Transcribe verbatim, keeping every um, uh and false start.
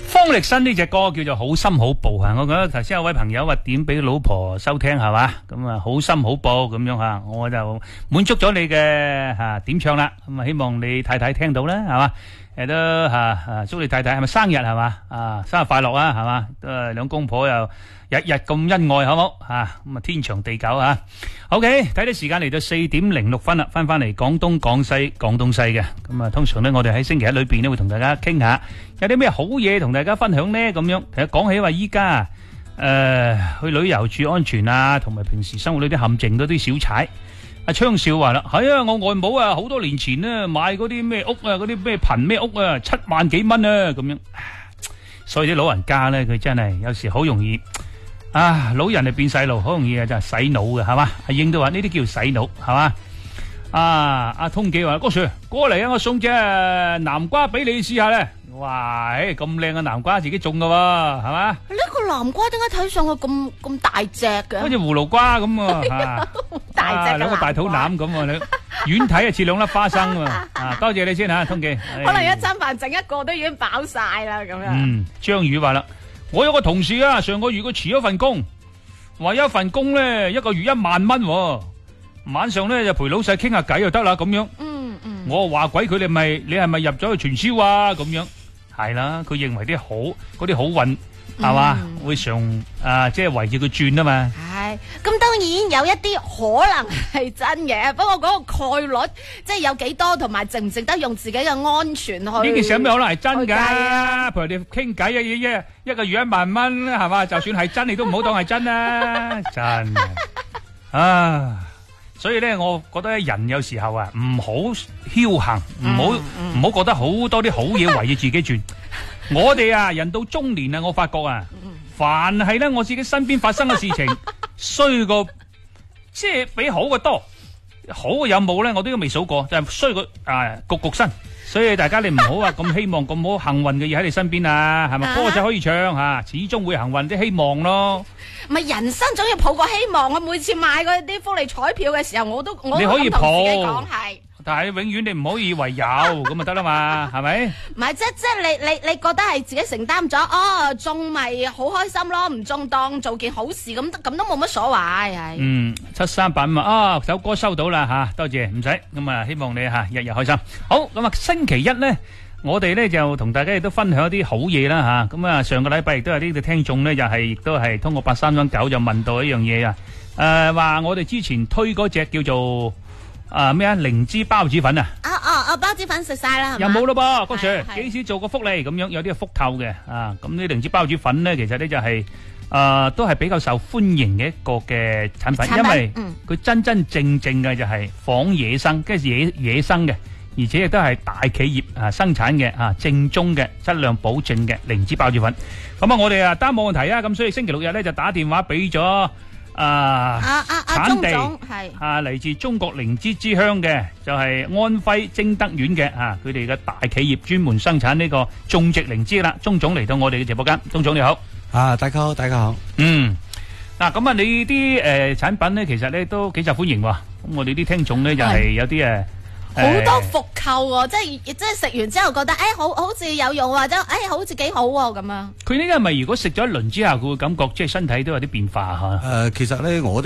方力申呢隻歌叫做好心好報啊！我覺得頭先有位朋友話點俾老婆收聽係嘛，咁啊好心好報咁樣吓，我就滿足咗你嘅吓點唱啦。咁啊希望你太太聽到啦，係嘛，誒都吓啊祝你太太係咪生日係嘛啊生日快樂啊係嘛，都係兩公婆又日日咁恩愛好冇吓，咁啊天長地久啊。OK， 睇啲時間嚟到四點零六分啦，翻翻嚟廣東廣西廣東西嘅，咁啊通常咧我哋喺星期一裏邊咧會同大家傾下有啲咩好嘢同大家分享呢？咁樣其實講起話依家誒去旅遊注意安全啊，同埋平時生活呢啲陷阱嗰啲小踩。阿昌少話啦，係啊，我外母啊好多年前呢買嗰啲咩屋啊，嗰啲咩貧咩屋啊，七萬幾蚊啊咁樣。所以啲老人家咧，佢真係有時好容易啊，老人係變細路，好容易啊就係洗腦嘅，係嘛？阿英都話呢啲叫洗腦，係嘛？啊，阿通記話，哥 Sir 過嚟啊，我送隻南瓜俾你試下咧。哇，誒咁靚嘅南瓜自己種噶喎，係嘛？ 呢個南瓜點解睇上去咁咁大隻嘅？ 好似葫蘆瓜咁啊， 大隻嘅兩個大肚腩咁啊，你遠睇啊似兩粒花生啊！啊，多謝你先吓，通記。 可能一餐飯整一個都已經飽晒啦，咁樣。 嗯，張宇話啦，我有個同事啊，上個月佢辭咗份工，話有一份工咧，一個月一萬蚊，晚上咧就陪老細傾下偈就得啦，咁樣。 嗯嗯。 我話鬼佢哋咪，你係咪入咗去傳銷啊？咁樣。係啦，佢認為啲好嗰啲好運係嘛，會上啊，即係圍住佢轉啊嘛。 係，咁當然有一啲可能係真嘅，不過嗰個概率即係有幾多，同埋值唔值得用自己嘅安全去。呢件事有咩可能係真噶？陪佢哋傾偈啊，一一一個月一萬蚊係嘛，就算係真，你都唔好當係真啦，真啊！所以咧，我覺得人有時候啊，唔好僥倖，唔好唔好覺得好多啲好嘢圍住自己轉。我哋啊，人到中年啊，我發覺啊，凡係咧我自己身邊發生嘅事情，衰過即係比好嘅多，好嘅有冇咧，我都未數過，就係衰過啊，局局新。所以大家你唔好話咁希望咁好幸運嘅嘢喺你身邊啊，係咪？歌仔可以唱吓，始終會幸運啲希望咯。唔係人生總要抱個希望，我每次買嗰啲福利彩票嘅時候，我都我你可以抱， 同自己講係， 但係永遠你唔可以以為有咁咪得啦嘛，係咪？ 唔係即即係你你你覺得係自己承擔咗，哦中咪好開心咯，唔中當做件好事咁咁都冇乜所謂係。 嗯，七三八五啊，首歌收到啦吓，多謝唔使咁啊，希望你吓日日開心。好咁啊，星期一咧。我哋咧就同大家亦都分享一啲好嘢啦吓，咁啊上個禮拜亦都有呢個聽眾咧，就係亦都係通過八三三九就問到一樣嘢啊，誒話我哋之前推嗰隻叫做啊咩啊靈芝包子粉啊， 啊啊啊包子粉食晒啦， 有冇咯噃，哥 Sir 幾時做個福利咁樣，有啲係福透嘅啊，咁呢靈芝包子粉咧，其實咧就係誒都係比較受歡迎嘅一個嘅產品，因為佢真真正正嘅就係仿野生，跟住野野生嘅。而且亦都係大企業啊生產嘅啊正宗嘅質量保證嘅靈芝包子粉。咁啊，我哋啊單冇問題啊，咁所以星期六日咧就打電話俾咗啊啊啊產地係啊嚟自中國靈芝之鄉嘅，就係安徽貞德縣嘅啊，佢哋嘅大企業專門生產呢個種植靈芝啦。鍾總嚟到我哋嘅直播間，鍾總你好。 啊，大家好，大家好。 嗯，嗱咁啊，你啲誒產品咧，其實咧都幾受歡迎喎。咁我哋啲聽眾咧就係有啲誒。 好多復購喎，即係即係食完之後覺得，誒、哎、好好似有用，或者誒、哎、好似幾好喎咁樣。 佢呢個係咪如果食咗一輪之後，佢會感覺即係身體都有啲變化嚇？ 誒、呃，其實咧我。